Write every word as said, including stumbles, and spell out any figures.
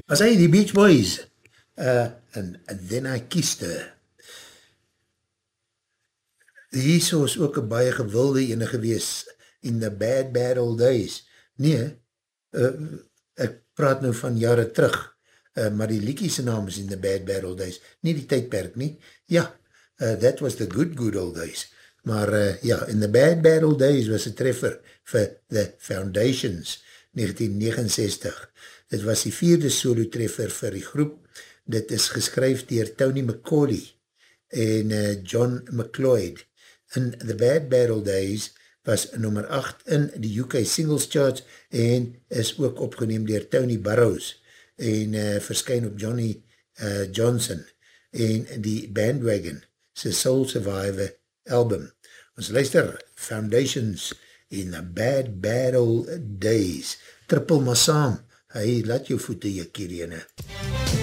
as hy die Beach Boys, uh, and, and then I kissed her. Hierso is ook een baie gewilde ene gewees, in the bad, bad old days. Nee, uh, ek praat nou van jare terug, uh, maar die liekiese naam is in the bad, bad old days. Nie die tydperk nie. Ja, uh, that was the good, good old days. Maar uh, ja, in the bad, bad old days was een treffer vir The Foundations, negentien negenenzestig. Dit was die vierde solo treffer vir die groep. Dit is geskryf dier Tony McCauley en uh, John McLeod. In The Bad Battle Days was nummer acht in die U K Singles Charts en is ook opgeneem dier Tony Burrows en uh, verskyn op Johnny uh, Johnson en die Bandwagon, sy Soul Survivor album. Ons luister, Foundations in The Bad Battle Days. Trippel maar saam, hy laat jou voete jy kierene.